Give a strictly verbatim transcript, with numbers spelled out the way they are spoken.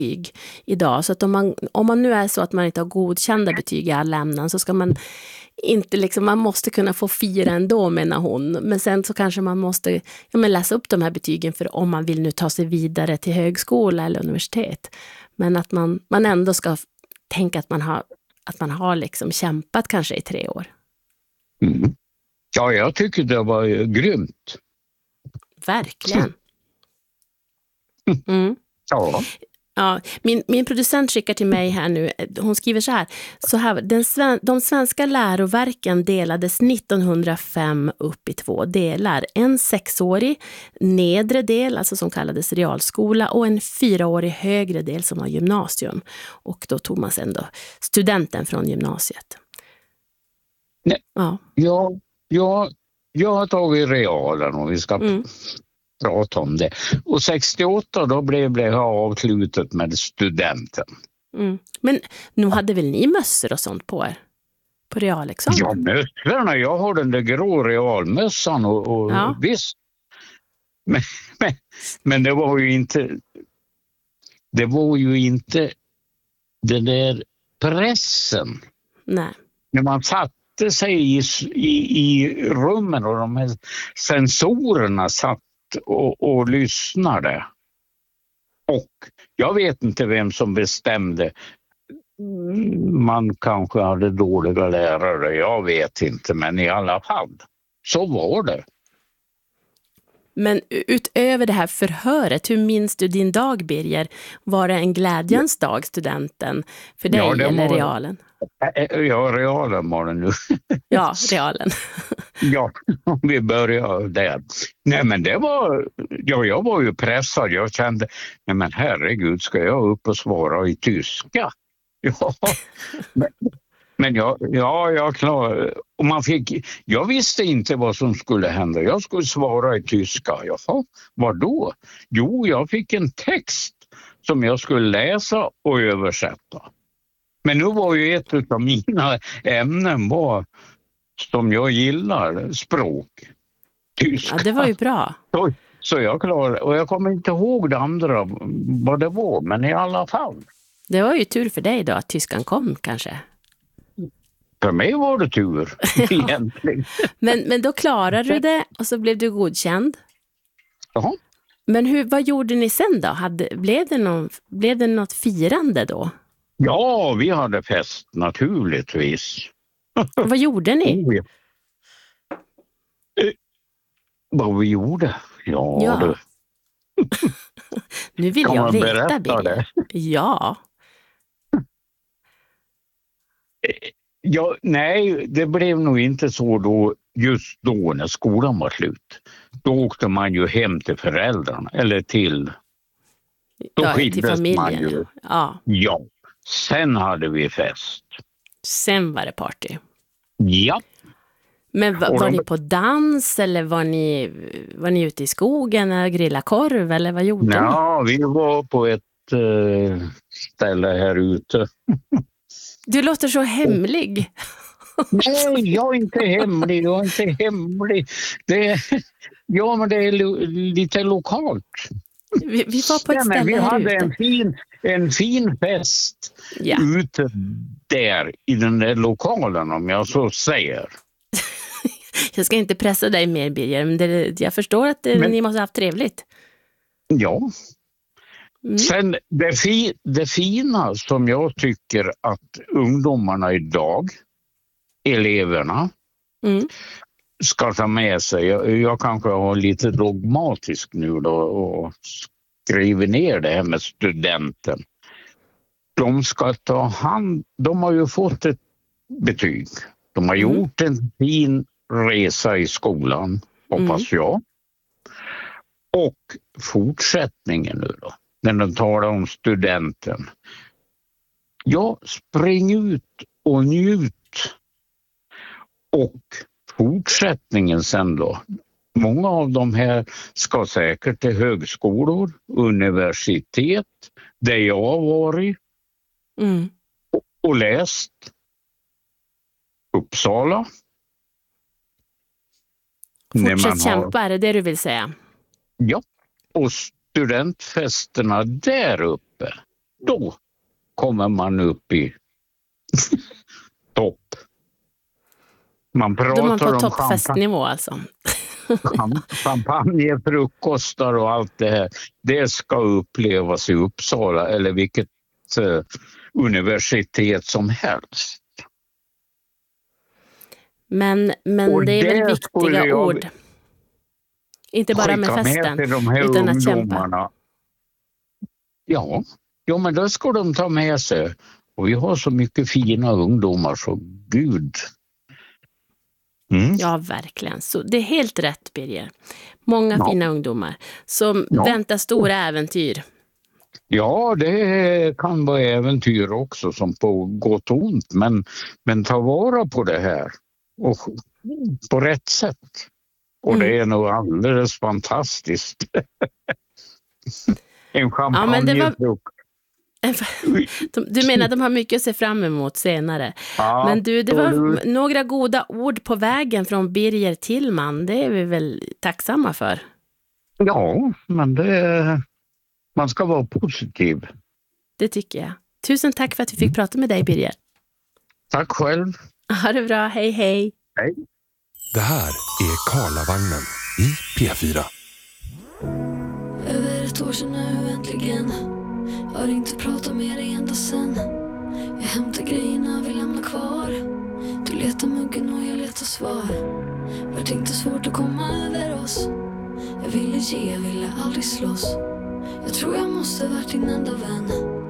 betyg idag. Så att om man, om man nu är så att man inte har godkända betyg i alla ämnen så ska man inte liksom, man måste kunna få fyra ändå, menar hon. Men sen så kanske man måste ja, men läsa upp de här betygen för om man vill nu ta sig vidare till högskola eller universitet. Men att man, man ändå ska tänka att man har, att man har liksom kämpat kanske i tre år. Mm. Ja, jag tycker det var grymt. Verkligen. Mm. Ja. Ja, min, min producent skickar till mig här nu, hon skriver så här, så här den sven, de svenska läroverken delades nittonhundrafem upp i två delar. En sexårig nedre del, alltså som kallades realskola, och en fyraårig högre del som var gymnasium. Och då tog man sen då studenten från gymnasiet. Nej. Ja. Ja, ja, jag har tagit realen och vi ska Mm. prata om det. Och sextioåtta då blev det avslutat med studenten. Mm. Men nu hade väl ni mössor och sånt på er? På realexamen? Ja, mössorna. Jag har den där grå realmössan och, och Ja. visst. Men, men, men det var ju inte det var ju inte den där pressen. Nej. När man satte sig i, i, i rummen och de här sensorerna satt och, och lyssnade. Och jag vet inte vem som bestämde. Man kanske hade dåliga lärare, jag vet inte, men i alla fall så var det. Men utöver det här förhöret, hur minns du din dag, Birger? Var det en glädjens dag, studenten, för dig Ja, det eller var- realen? Ja, realen var det nu. Ja, realen. Ja, om vi börjar där. Nej, men det var, ja, jag var ju pressad. Jag kände, nej men herregud, ska jag upp och svara i tyska? Ja, men, men jag, ja, jag klar. Och man fick, jag visste inte vad som skulle hända. Jag skulle svara i tyska. Jaha, vad då? Jo, jag fick en text som jag skulle läsa och översätta. Men nu var ju ett av mina ämnen var, som jag gillar, språk. Tyska. Ja, det var ju bra. Så, så jag klarade, och jag kommer inte ihåg det andra, vad det var, men i alla fall. Det var ju tur för dig då att tyskan kom kanske. För mig var det tur, egentligen. Men, men då klarade du det och så blev du godkänd. Jaha. Men hur, vad gjorde ni sen då? Hade, blev, det någon, blev det något firande då? Ja, vi hade fest naturligtvis. Vad gjorde ni? Oh, ja. eh, vad vi gjorde? Ja, Ja. det, Nu vill kan jag man veta, berätta Birger. det? Ja. Ja, nej, det blev nog inte så då, just då när skolan var slut. Då åkte man ju hem till föräldrarna, eller till... Då Ja, till skildes man familjen. ju. Ja. Ja, sen hade vi fest. Sen var det party. Ja, Men va, Och var de- ni på dans eller var ni, var ni ute i skogen och grilla korv eller vad gjorde ni? ja vi var på ett eh, ställe här ute. Du låter så hemlig. Nej, jag är inte hemlig, jag är inte hemlig. Det är, ja, men det är lo, lite lokalt. Vi, vi var på ett Ja, men ställe vi här hade ute. en fin, en fin fest Ja. ute där i den där lokalen, om jag så säger. Jag ska inte pressa dig mer, Birger, men det, jag förstår att det, Men- ni måste ha haft trevligt. Ja. Mm. Sen det, fi, det fina som jag tycker att ungdomarna idag, eleverna, Mm. ska ta med sig. Jag, jag kanske har lite dogmatisk nu då och skriver ner det här med studenten. De ska ta hand, de har ju fått ett betyg. De har Mm. gjort en fin resa i skolan, hoppas jag. Och fortsättningen nu då, när de talar om studenten. Ja, spring ut och njut. Och fortsättningen sen då. Många av de här ska säkert till högskolor, universitet, där jag har varit Mm. och läst. Uppsala. När man Fortsätt har- kämpa, är det det du vill säga? Ja, och studentfesterna där uppe, kommer man upp i topp. Man Då är pratar man på om toppfestnivå alltså. champagne, champagne, frukostar och allt det här. Det ska upplevas i Uppsala eller vilket uh, universitet som helst. Men, men det är väl viktiga jag ord. Inte bara med festen, med de här utan att kämpa. ungdomarna. Ja, ja, men det ska de ta med sig. Och vi har så mycket fina ungdomar, så gud. Mm. Ja, verkligen. Så det är helt rätt, Birger. Många Ja. fina ungdomar som Ja. väntar stora äventyr. Ja, det kan vara äventyr också som på gott och ont. Men, men ta vara på det här. Och på rätt sätt. Och Mm. det är nog alldeles fantastiskt. En Ja, men det var... champagnefrukt. Du menar att de har mycket att se fram emot senare. Ja, men du, det var absolut. några goda ord på vägen från Birger Tillman. Det är vi väl tacksamma för. Ja, men det, man ska vara positiv. Det tycker jag. Tusen tack för att vi fick prata med dig, Birger. Tack själv. Ha det bra. Hej, hej. Hej. Det här är Karlavagnen i P fyra. Över ett år sedan nu äntligen. Har inte pratat med dig ända sen. Jag hämtar grejerna, vi lämnar kvar. Du letar muggen och jag letar svar. Vart inte svårt att komma över oss. Jag ville ge, jag ville aldrig slåss. Jag tror jag måste varit din enda vän.